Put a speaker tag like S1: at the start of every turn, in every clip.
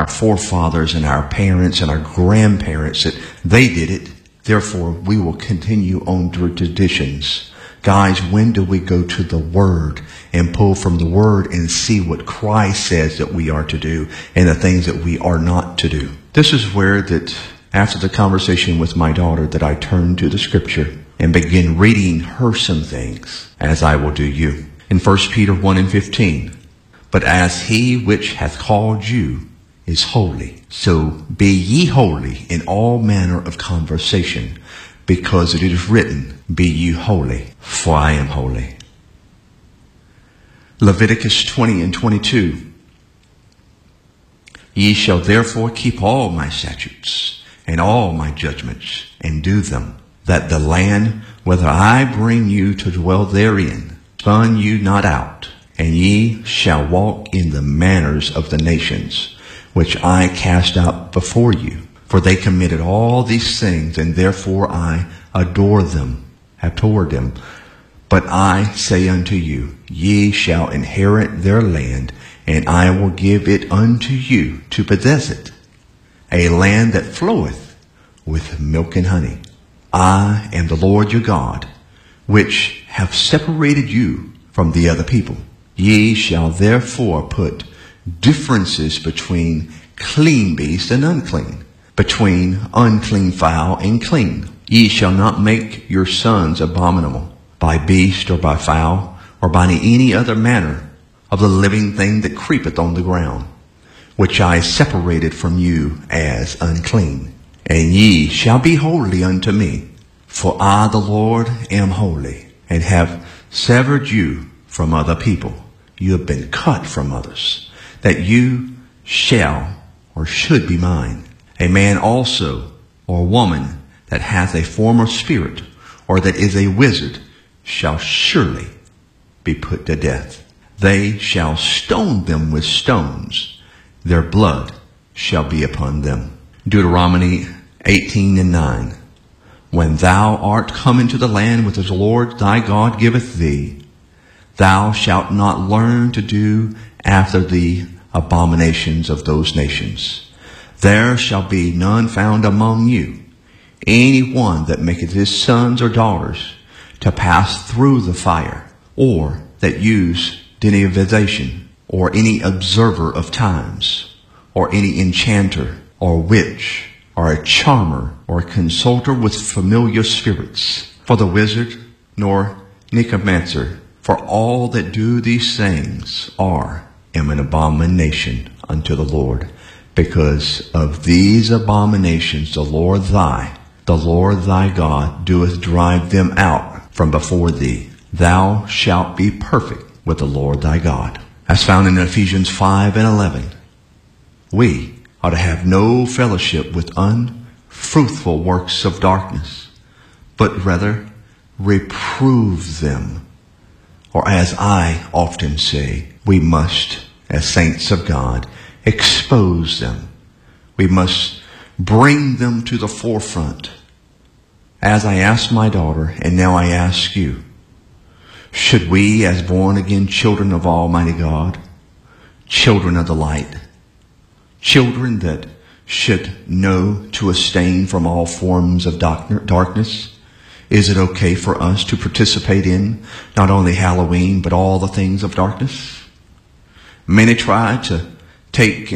S1: our forefathers and our parents and our grandparents, that they did it. Therefore, we will continue on through traditions. Guys, when do we go to the Word and pull from the Word and see what Christ says that we are to do and the things that we are not to do? This is where that after the conversation with my daughter that I turned to the Scripture and begin reading her some things, as I will do you. In 1 Peter 1:15, but as he which hath called you is holy, so be ye holy in all manner of conversation, because it is written, be ye holy, for I am holy. Leviticus 20:22, ye shall therefore keep all my statutes and all my judgments, and do them, that the land whither I bring you to dwell therein spurn you not out, and ye shall walk in the manners of the nations, which I cast out before you. For they committed all these things, and therefore I adore them, abhorred them. But I say unto you, ye shall inherit their land, and I will give it unto you to possess it, a land that floweth with milk and honey. I am the Lord your God, which have separated you from the other people. Ye shall therefore put differences between clean beast and unclean, between unclean fowl and clean. Ye shall not make your sons abominable by beast or by fowl or by any other manner of the living thing that creepeth on the ground, which I separated from you as unclean. And ye shall be holy unto me, for I the Lord am holy, and have severed you from other people. You have been cut from others, that you shall or should be mine. A man also, or woman, that hath a form of spirit, or that is a wizard, shall surely be put to death. They shall stone them with stones. Their blood shall be upon them. Deuteronomy 18:9. When thou art come into the land which the Lord thy God giveth thee, thou shalt not learn to do after the abominations of those nations. There shall be none found among you, any one that maketh his sons or daughters to pass through the fire, or that use divination, or any observer of times, or any enchanter, or witch, or a charmer, or a consulter with familiar spirits, for the wizard, nor necromancer, for all that do these things are an abomination unto the Lord. Because of these abominations the Lord thy God doeth drive them out from before thee. Thou shalt be perfect with the Lord thy God. As found in Ephesians 5:11. We are to have no fellowship with unfruitful works of darkness, but rather reprove them. Or as I often say, we must, as saints of God, expose them. We must bring them to the forefront. As I asked my daughter, and now I ask you, should we, as born-again children of Almighty God, children of the light, children that should know to abstain from all forms of darkness, is it okay for us to participate in not only Halloween, but all the things of darkness? Many try to take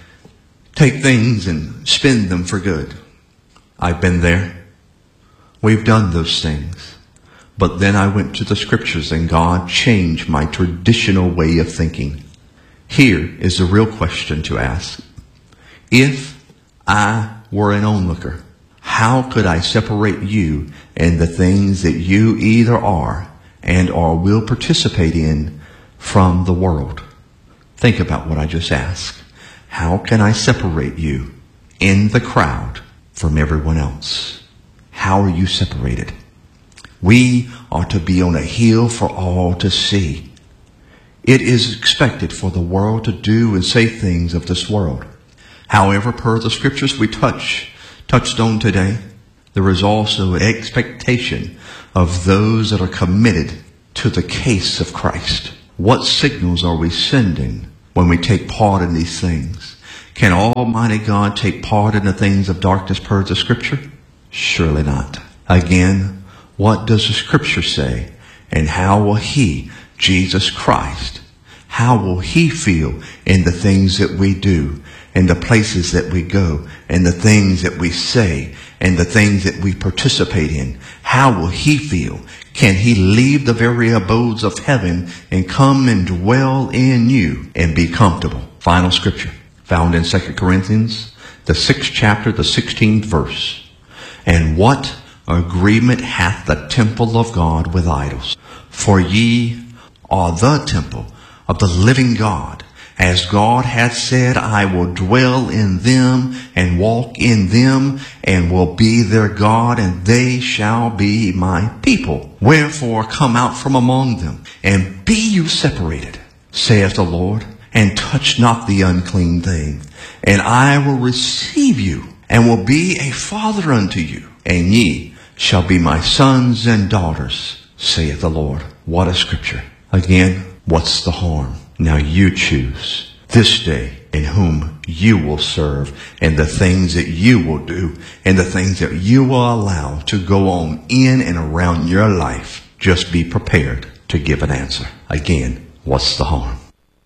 S1: things and spend them for good. I've been there. We've done those things. But then I went to the scriptures and God changed my traditional way of thinking. Here is the real question to ask. If I were an onlooker, how could I separate you and the things that you either are and or will participate in from the world? Think about what I just asked. How can I separate you in the crowd from everyone else? How are you separated? We are to be on a hill for all to see. It is expected for the world to do and say things of this world. However, per the scriptures we touched on today, there is also an expectation of those that are committed to the case of Christ. What signals are we sending when we take part in these things? Can Almighty God take part in the things of darkness per the Scripture? Surely not. Again, what does the Scripture say? And how will He, Jesus Christ, how will He feel in the things that we do, in the places that we go, and the things that we say, and the things that we participate in? How will He feel? Can He leave the very abodes of heaven and come and dwell in you and be comfortable? Final scripture found in 2 Corinthians, the 6th chapter, the 16th verse. And what agreement hath the temple of God with idols? For ye are the temple of the living God. As God hath said, I will dwell in them and walk in them and will be their God, and they shall be my people. Wherefore come out from among them and be you separated, saith the Lord, and touch not the unclean thing. And I will receive you and will be a father unto you, and ye shall be my sons and daughters, saith the Lord. What a scripture. Again, what's the harm? Now you choose this day in whom you will serve, and the things that you will do, and the things that you will allow to go on in and around your life. Just be prepared to give an answer. Again, what's the harm?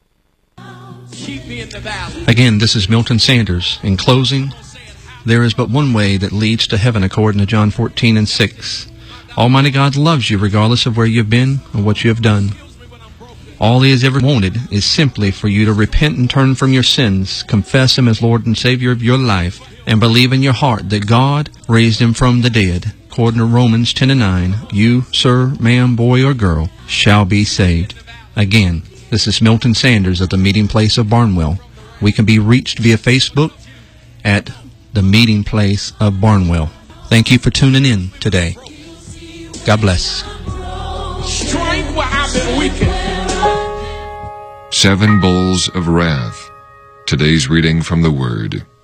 S1: Again, this is Milton Sanders. In closing, there is but one way that leads to heaven according to John 14:6. Almighty God loves you regardless of where you've been or what you have done. All He has ever wanted is simply for you to repent and turn from your sins, confess Him as Lord and Savior of your life, and believe in your heart that God raised Him from the dead. According to Romans 10:9, you, sir, ma'am, boy, or girl, shall be saved. Again, this is Milton Sanders of the Meeting Place of Barnwell. We can be reached via Facebook at the Meeting Place of Barnwell. Thank you for tuning in today. God bless.
S2: Strength where I've been weakened.
S3: 7 Bowls of Wrath. Today's reading from the Word.